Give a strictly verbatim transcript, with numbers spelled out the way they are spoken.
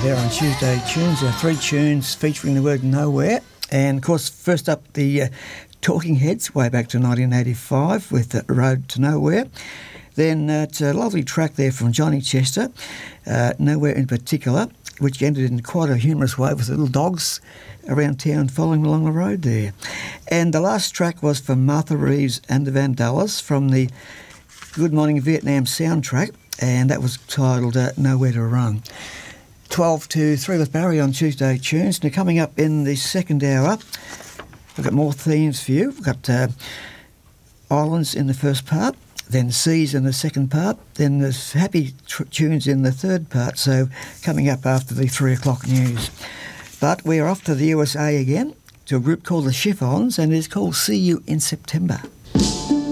there on Tuesday Tunes. There are three tunes featuring the word nowhere. And, of course, first up, the uh, Talking Heads, way back to nineteen eighty-five with uh, Road to Nowhere. Then uh, it's a lovely track there from Johnny Chester, uh, Nowhere in Particular, which ended in quite a humorous way with the little dogs around town following along the road there. And the last track was from Martha Reeves and the Vandellas from the Good Morning Vietnam soundtrack, and that was titled uh, Nowhere to Run. twelve to three with Barry on Tuesday Tunes. Now, coming up in the second hour, we've got more themes for you. We've got uh, Islands in the first part, then Seas in the second part, then there's happy tr- tunes in the third part, so coming up after the three o'clock news. But we're off to the U S A again, to a group called the Chiffons, and it's called See You in September.